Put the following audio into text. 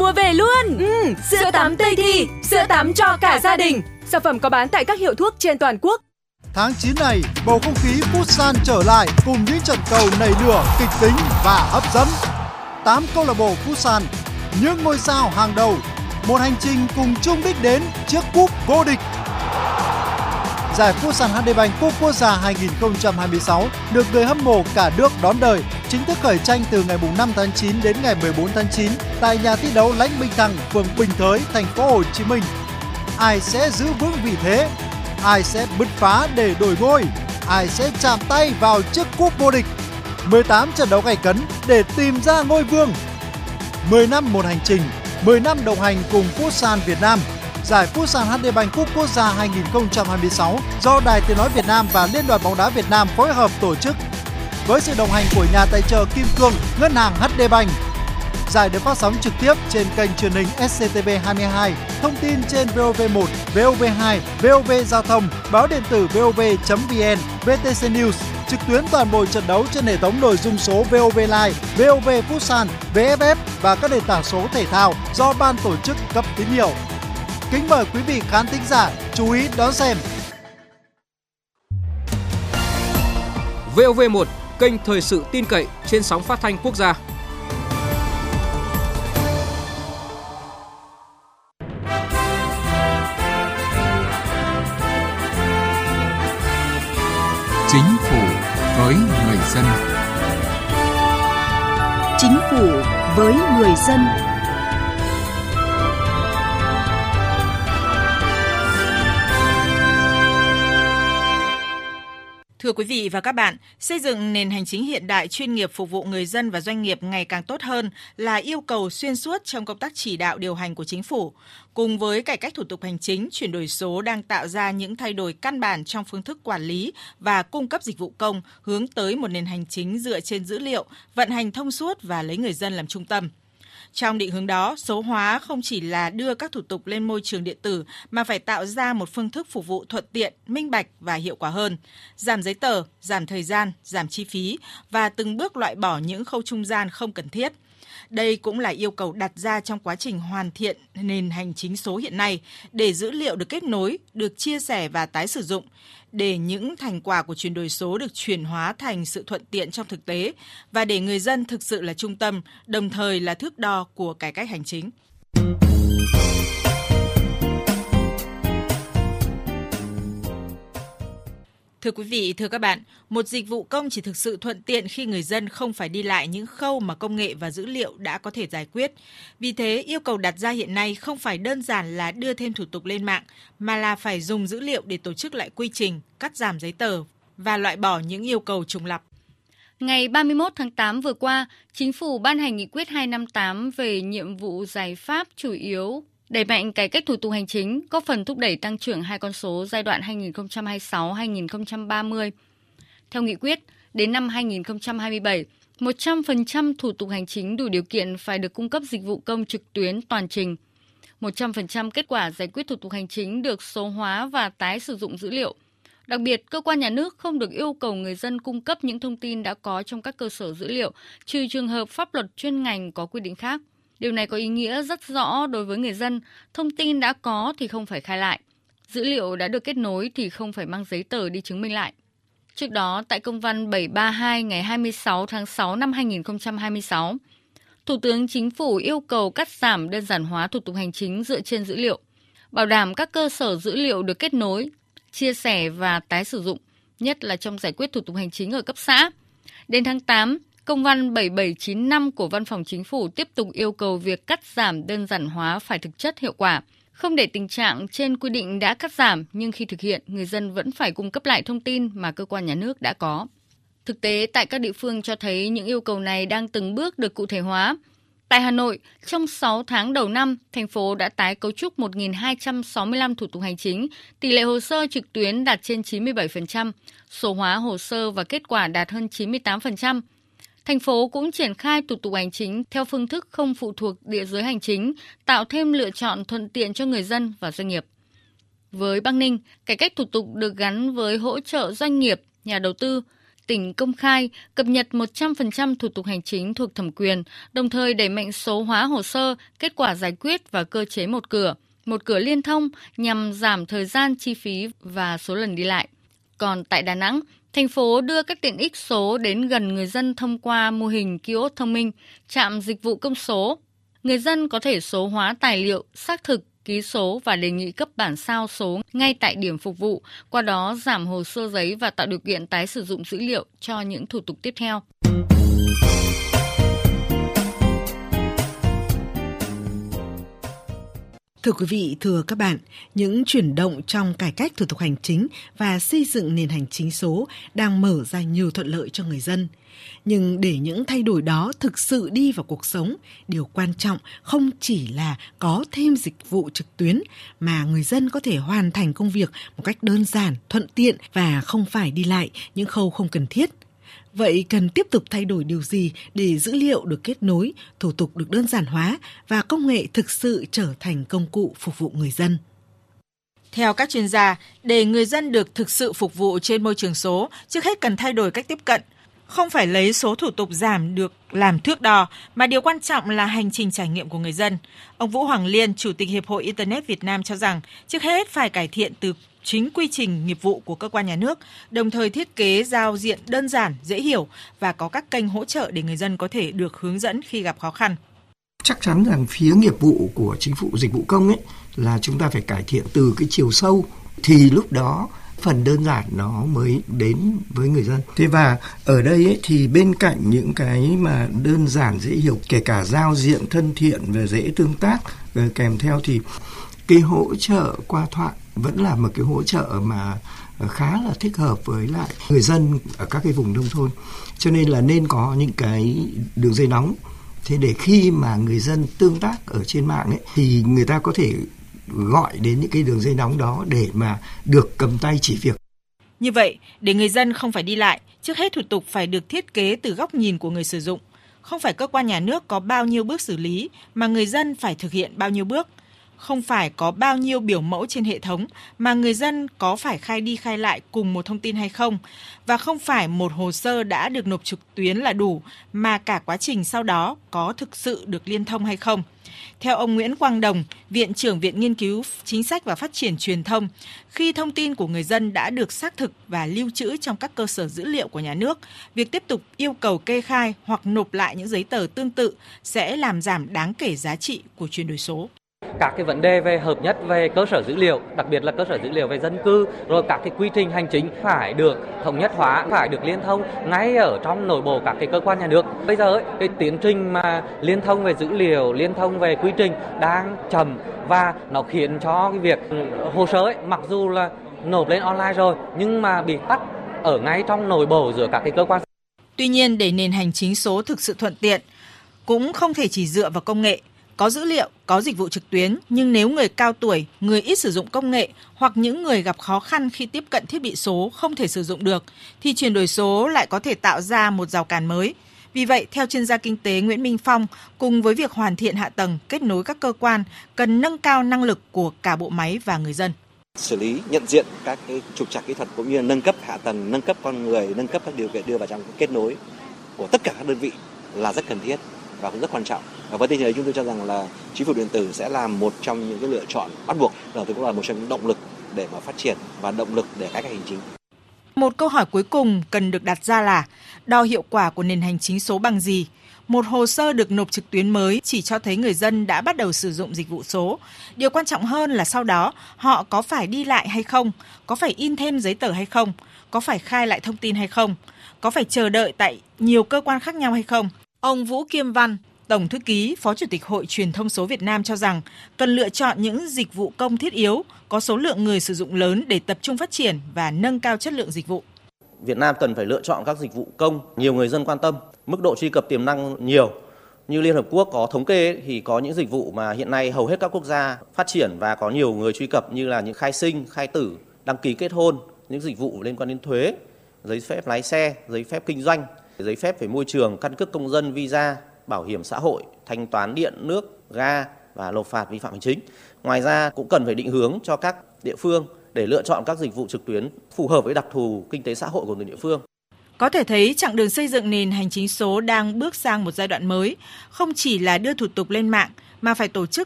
mua về luôn. Sữa tắm Tây Thi, sữa tắm cho cả gia đình. Sản phẩm có bán tại các hiệu thuốc trên toàn quốc. Tháng 9 này, bầu không khí Futsal trở lại cùng những trận cầu nảy lửa, kịch tính và hấp dẫn. 8 câu lạc bộ Futsal, những ngôi sao hàng đầu, một hành trình cùng chung đích đến chiếc cúp vô địch. Giải Futsal HD Bank Cúp Quốc gia 2026 được người hâm mộ cả nước đón đợi, chính thức khởi tranh từ ngày 5 tháng 9 đến ngày 14 tháng 9 tại nhà thi đấu Lãnh Minh Thăng, phường Bình Thới, thành phố Hồ Chí Minh. Ai sẽ giữ vững vị thế? Ai sẽ bứt phá để đổi ngôi? Ai sẽ chạm tay vào chiếc cúp vô địch? 18 trận đấu gay cấn để tìm ra ngôi vương. 10 năm một hành trình, 10 năm đồng hành cùng Futsal Việt Nam. Giải Futsal HD Bank Cúp Quốc gia 2026 do Đài Tiếng nói Việt Nam và Liên đoàn bóng đá Việt Nam phối hợp tổ chức. Với sự đồng hành của nhà tài trợ Kim Cương, Ngân hàng HD Bank. Giải được phát sóng trực tiếp trên kênh truyền hình SCTV22, thông tin trên VOV1, VOV2, VOV Giao thông, báo điện tử vov.vn, VTC News, trực tuyến toàn bộ trận đấu trên hệ thống nội dung số VOV Live, VOV Futsal, VFF và các nền tảng số thể thao do ban tổ chức cấp tín hiệu. Kính mời quý vị khán thính giả chú ý đón xem. VOV1, kênh thời sự tin cậy trên sóng phát thanh quốc gia. Chính phủ với người dân. Chính phủ với người dân. Thưa quý vị và các bạn, xây dựng nền hành chính hiện đại chuyên nghiệp phục vụ người dân và doanh nghiệp ngày càng tốt hơn là yêu cầu xuyên suốt trong công tác chỉ đạo điều hành của chính phủ. Cùng với cải cách thủ tục hành chính, chuyển đổi số đang tạo ra những thay đổi căn bản trong phương thức quản lý và cung cấp dịch vụ công, hướng tới một nền hành chính dựa trên dữ liệu, vận hành thông suốt và lấy người dân làm trung tâm. Trong định hướng đó, số hóa không chỉ là đưa các thủ tục lên môi trường điện tử mà phải tạo ra một phương thức phục vụ thuận tiện, minh bạch và hiệu quả hơn, giảm giấy tờ, giảm thời gian, giảm chi phí và từng bước loại bỏ những khâu trung gian không cần thiết. Đây cũng là yêu cầu đặt ra trong quá trình hoàn thiện nền hành chính số hiện nay để dữ liệu được kết nối, được chia sẻ và tái sử dụng, để những thành quả của chuyển đổi số được chuyển hóa thành sự thuận tiện trong thực tế và để người dân thực sự là trung tâm, đồng thời là thước đo của cải cách hành chính. Thưa quý vị, thưa các bạn, một dịch vụ công chỉ thực sự thuận tiện khi người dân không phải đi lại những khâu mà công nghệ và dữ liệu đã có thể giải quyết. Vì thế, yêu cầu đặt ra hiện nay không phải đơn giản là đưa thêm thủ tục lên mạng, mà là phải dùng dữ liệu để tổ chức lại quy trình, cắt giảm giấy tờ và loại bỏ những yêu cầu trùng lặp. Ngày 31 tháng 8 vừa qua, Chính phủ ban hành nghị quyết 258 về nhiệm vụ giải pháp chủ yếu đẩy mạnh cải cách thủ tục hành chính, góp phần thúc đẩy tăng trưởng hai con số giai đoạn 2026-2030. Theo nghị quyết, đến năm 2027, 100% thủ tục hành chính đủ điều kiện phải được cung cấp dịch vụ công trực tuyến toàn trình. 100% kết quả giải quyết thủ tục hành chính được số hóa và tái sử dụng dữ liệu. Đặc biệt, cơ quan nhà nước không được yêu cầu người dân cung cấp những thông tin đã có trong các cơ sở dữ liệu, trừ trường hợp pháp luật chuyên ngành có quy định khác. Điều này có ý nghĩa rất rõ đối với người dân, thông tin đã có thì không phải khai lại. Dữ liệu đã được kết nối thì không phải mang giấy tờ đi chứng minh lại. Trước đó, tại công văn 732 ngày 26 tháng 6 năm 2026, Thủ tướng Chính phủ yêu cầu cắt giảm đơn giản hóa thủ tục hành chính dựa trên dữ liệu, bảo đảm các cơ sở dữ liệu được kết nối, chia sẻ và tái sử dụng, nhất là trong giải quyết thủ tục hành chính ở cấp xã. Đến tháng 8, công văn 7795 của Văn phòng Chính phủ tiếp tục yêu cầu việc cắt giảm đơn giản hóa phải thực chất hiệu quả, không để tình trạng trên quy định đã cắt giảm nhưng khi thực hiện, người dân vẫn phải cung cấp lại thông tin mà cơ quan nhà nước đã có. Thực tế, tại các địa phương cho thấy những yêu cầu này đang từng bước được cụ thể hóa. Tại Hà Nội, trong 6 tháng đầu năm, thành phố đã tái cấu trúc 1.265 thủ tục hành chính, tỷ lệ hồ sơ trực tuyến đạt trên 97%, số hóa hồ sơ và kết quả đạt hơn 98%. Thành phố cũng triển khai thủ tục hành chính theo phương thức không phụ thuộc địa giới hành chính, tạo thêm lựa chọn thuận tiện cho người dân và doanh nghiệp. Với Bắc Ninh, cải cách thủ tục được gắn với hỗ trợ doanh nghiệp, nhà đầu tư. tỉnh công khai, cập nhật 100% thủ tục hành chính thuộc thẩm quyền, đồng thời đẩy mạnh số hóa hồ sơ, kết quả giải quyết và cơ chế một cửa liên thông nhằm giảm thời gian, chi phí và số lần đi lại. Còn tại Đà Nẵng, thành phố đưa các tiện ích số đến gần người dân thông qua mô hình kiosk thông minh, trạm dịch vụ công số. Người dân có thể số hóa tài liệu, xác thực, ký số và đề nghị cấp bản sao số ngay tại điểm phục vụ, qua đó giảm hồ sơ giấy và tạo điều kiện tái sử dụng dữ liệu cho những thủ tục tiếp theo. Thưa quý vị, thưa các bạn, những chuyển động trong cải cách thủ tục hành chính và xây dựng nền hành chính số đang mở ra nhiều thuận lợi cho người dân. Nhưng để những thay đổi đó thực sự đi vào cuộc sống, điều quan trọng không chỉ là có thêm dịch vụ trực tuyến mà người dân có thể hoàn thành công việc một cách đơn giản, thuận tiện và không phải đi lại những khâu không cần thiết. Vậy cần tiếp tục thay đổi điều gì để dữ liệu được kết nối, thủ tục được đơn giản hóa và công nghệ thực sự trở thành công cụ phục vụ người dân? Theo các chuyên gia, để người dân được thực sự phục vụ trên môi trường số, trước hết cần thay đổi cách tiếp cận. Không phải lấy số thủ tục giảm được làm thước đo, mà điều quan trọng là hành trình trải nghiệm của người dân. Ông Vũ Hoàng Liên, Chủ tịch Hiệp hội Internet Việt Nam cho rằng, trước hết phải cải thiện từ chính quy trình nghiệp vụ của cơ quan nhà nước, đồng thời thiết kế giao diện đơn giản, dễ hiểu và có các kênh hỗ trợ để người dân có thể được hướng dẫn khi gặp khó khăn. Chắc chắn rằng phía nghiệp vụ của chính phủ dịch vụ công ấy là chúng ta phải cải thiện từ cái chiều sâu, thì lúc đó phần đơn giản nó mới đến với người dân. Thế và ở đây ấy, thì bên cạnh những cái mà đơn giản dễ hiểu, kể cả giao diện thân thiện và dễ tương tác kèm theo, thì cái hỗ trợ qua thoại vẫn là một cái hỗ trợ mà khá là thích hợp với lại người dân ở các cái vùng nông thôn. Cho nên là nên có những cái đường dây nóng. Thế để khi mà người dân tương tác ở trên mạng ấy, thì người ta có thể gọi đến những cái đường dây nóng đó để mà được cầm tay chỉ việc. Như vậy, để người dân không phải đi lại, trước hết thủ tục phải được thiết kế từ góc nhìn của người sử dụng. Không phải cơ quan nhà nước có bao nhiêu bước xử lý, mà người dân phải thực hiện bao nhiêu bước. Không phải có bao nhiêu biểu mẫu trên hệ thống, mà người dân có phải khai đi khai lại cùng một thông tin hay không. Và không phải một hồ sơ đã được nộp trực tuyến là đủ, mà cả quá trình sau đó có thực sự được liên thông hay không. Theo ông Nguyễn Quang Đồng, Viện trưởng Viện Nghiên cứu Chính sách và Phát triển Truyền thông, khi thông tin của người dân đã được xác thực và lưu trữ trong các cơ sở dữ liệu của nhà nước, việc tiếp tục yêu cầu kê khai hoặc nộp lại những giấy tờ tương tự sẽ làm giảm đáng kể giá trị của chuyển đổi số. Các cái vấn đề về hợp nhất về cơ sở dữ liệu, đặc biệt là cơ sở dữ liệu về dân cư, rồi các cái quy trình hành chính phải được thống nhất hóa, phải được liên thông ngay ở trong nội bộ các cái cơ quan nhà nước. Bây giờ ấy, cái tiến trình mà liên thông về dữ liệu, liên thông về quy trình đang chậm và nó khiến cho cái việc hồ sơ ấy, mặc dù là nộp lên online rồi nhưng mà bị tắc ở ngay trong nội bộ giữa các cái cơ quan. Tuy nhiên, để nền hành chính số thực sự thuận tiện, cũng không thể chỉ dựa vào công nghệ. Có dữ liệu, có dịch vụ trực tuyến, nhưng nếu người cao tuổi, người ít sử dụng công nghệ hoặc những người gặp khó khăn khi tiếp cận thiết bị số không thể sử dụng được, thì chuyển đổi số lại có thể tạo ra một rào cản mới. Vì vậy, theo chuyên gia kinh tế Nguyễn Minh Phong, cùng với việc hoàn thiện hạ tầng, kết nối các cơ quan, cần nâng cao năng lực của cả bộ máy và người dân. Xử lý, nhận diện các cái trục trặc kỹ thuật cũng như nâng cấp hạ tầng, nâng cấp con người, nâng cấp các điều kiện đưa vào trong kết nối của tất cả các đơn vị là rất cần thiết và cũng rất quan trọng. Và với tình hình ấy, chúng tôi cho rằng là chính phủ điện tử sẽ là một trong những cái lựa chọn bắt buộc, rồi cũng là một trong những động lực để mà phát triển và động lực để cải cách hành chính. Một câu hỏi cuối cùng cần được đặt ra là đo hiệu quả của nền hành chính số bằng gì? Một hồ sơ được nộp trực tuyến mới chỉ cho thấy người dân đã bắt đầu sử dụng dịch vụ số. Điều quan trọng hơn là sau đó họ có phải đi lại hay không? Có phải in thêm giấy tờ hay không? Có phải khai lại thông tin hay không? Có phải chờ đợi tại nhiều cơ quan khác nhau hay không? Ông Vũ Kiêm Văn, Tổng Thư ký, Phó Chủ tịch Hội Truyền thông số Việt Nam cho rằng cần lựa chọn những dịch vụ công thiết yếu, có số lượng người sử dụng lớn để tập trung phát triển và nâng cao chất lượng dịch vụ. Việt Nam cần phải lựa chọn các dịch vụ công nhiều người dân quan tâm, mức độ truy cập tiềm năng nhiều. Như Liên Hợp Quốc có thống kê thì có những dịch vụ mà hiện nay hầu hết các quốc gia phát triển và có nhiều người truy cập như là những khai sinh, khai tử, đăng ký kết hôn, những dịch vụ liên quan đến thuế, giấy phép lái xe, giấy phép kinh doanh, giấy phép về môi trường, căn cước công dân, visa, bảo hiểm xã hội, thanh toán điện, nước, ga và nộp phạt vi phạm hành chính. Ngoài ra cũng cần phải định hướng cho các địa phương để lựa chọn các dịch vụ trực tuyến phù hợp với đặc thù kinh tế xã hội của từng địa phương. Có thể thấy chặng đường xây dựng nền hành chính số đang bước sang một giai đoạn mới, không chỉ là đưa thủ tục lên mạng mà phải tổ chức